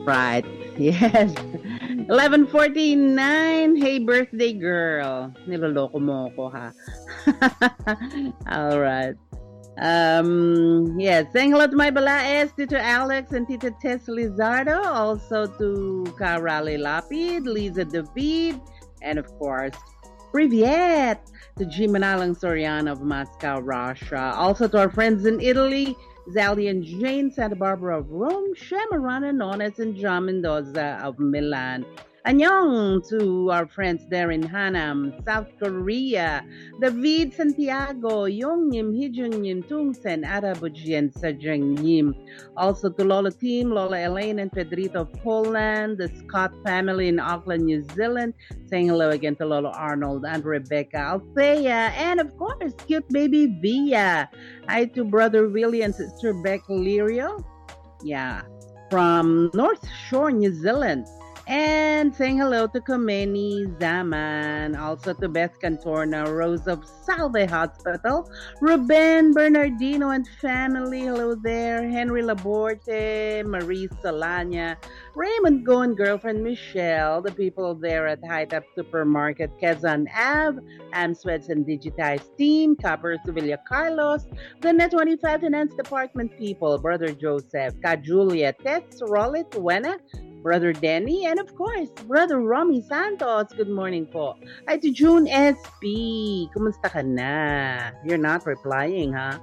Right. Yes. 11:49. Hey, birthday girl. Niloloko mo ako, ha? All right. Yes. Saying hello to my Balaes, Tito Alex, and Tita Tess Lizardo. Also to Karali Lapid, Lisa David, and of course, Privyet to G. Manalang Soriano of Moscow, Russia. Also to our friends in Italy, Zali and Jane, Santa Barbara of Rome, Shemarana Nones, and John Mendoza of Milan. Annyeong to our friends there in Hanam, South Korea. David Santiago, Yongnim, Hijungnim, Tungsen, Arabujien, Sajangnim. Also to Lola Team, Lola Elaine and Pedrito of Poland, the Scott family in Auckland, New Zealand. Saying hello again to Lola Arnold and Rebecca Althea. And of course, cute baby Via. Hi to brother Willie and sister Beck Lirio. Yeah, from North Shore, New Zealand. And saying hello to Komeni Zaman, also to Beth Cantorna, Rose of Salve Hospital, Ruben Bernardino and family, hello there, Henry Laborte, Marie Solana, Raymond Go and girlfriend Michelle, the people there at High Top Supermarket, Quezon Ave, Amsweds and Digitized Team, Copper Sevilla Carlos, the Net 25 Finance Department people, Brother Joseph, Ka Julia, Tess, Rollit, Wena, Brother Denny, and of course, Brother Romy Santos. Good morning po. Hi to June SB. Kumusta ka na? You're not replying, huh?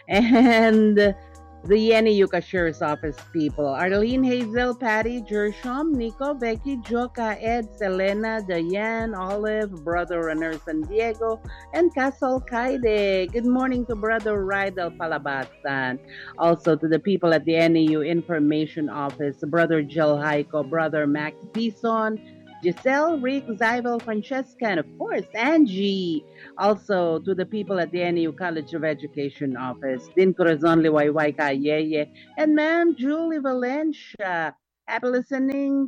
And the Yenny Yuka Sheriff's Office people, Arlene, Hazel, Patty, Jershom, Nico, Becky, Joka, Ed, Selena, Diane, Olive, Brother Runner San Diego, and Castle Kaide. Good morning to Brother Rydel Palabasan. Also to the people at the NEU Information Office, Brother Jill Haiko, Brother Max Bison, Giselle, Rick, Zybel, Francesca, and of course, Angie. Also, to the people at the NEU College of Education Office, Din Corazon Liwayway Kayeye, and Ma'am Julie Valencia. Happy listening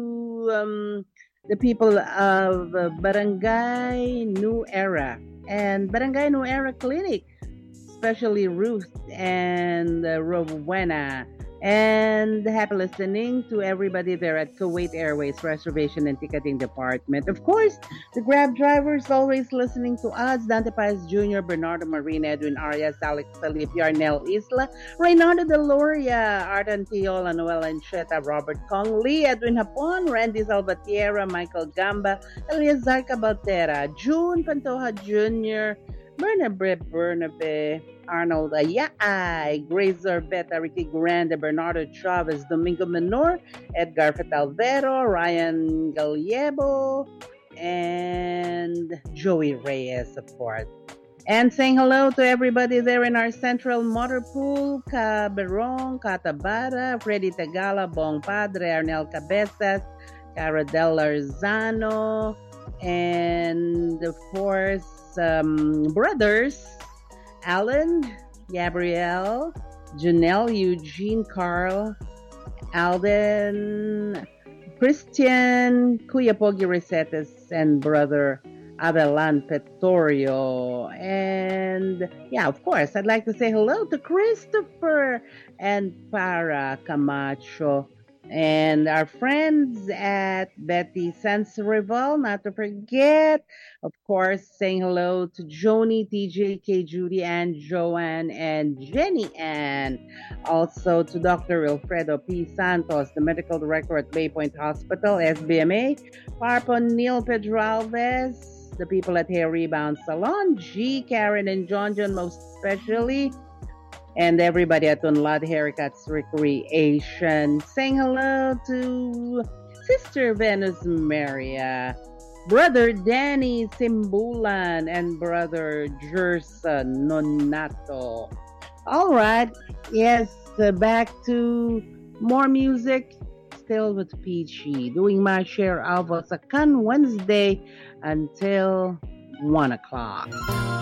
to the people of Barangay New Era and Barangay New Era Clinic, especially Ruth and Rowena. And happy listening to everybody there at Kuwait Airways Reservation and Ticketing Department. Of course, the Grab drivers always listening to us. Dante Paez Jr., Bernardo Marina, Edwin Arias, Alex Salip, Yarnell Isla, Reynaldo Deloria, Arden Tiola, Noel Ancheta, Robert Kong Lee, Edwin Hapon, Randy Salvatierra, Michael Gamba, Eliazar Cabaltera, June Pantoja Jr., Bernabe, Arnold Ayay, Grace Orbeta, Ricky Grande, Bernardo Chavez, Domingo Menor, Edgar Fatalvero, Ryan Gallego, and Joey Reyes, of course. And saying hello to everybody there in our central motor pool, Caberong, Catabara, Freddy Tagala, Bong Padre, Arnel Cabezas, Cara Del Arzano, and of course, brothers, Alan, Gabrielle, Janelle, Eugene, Carl, Alden, Christian, Kuya Pogi Resetes, and brother Abelan Pettorio. And yeah, of course, I'd like to say hello to Christopher and Para Camacho. And our friends at Betty Sansereval, not to forget, of course, saying hello to Joni, TJ, K, Judy, and Joanne, and Jenny Ann. Also to Dr. Wilfredo P. Santos, the medical director at Bay Point Hospital, SBMA. Parpon Neil Pedro Alves, the people at Hair Rebound Salon, G, Karen, and John, most especially, and everybody at Unlad Haircuts Recreation. Saying hello to Sister Venus Maria, Brother Danny Simbulan, and Brother Jerson Nonato. All right, yes, back to more music, still with Peachy, doing my share of Wasakan Wednesday until 1 o'clock.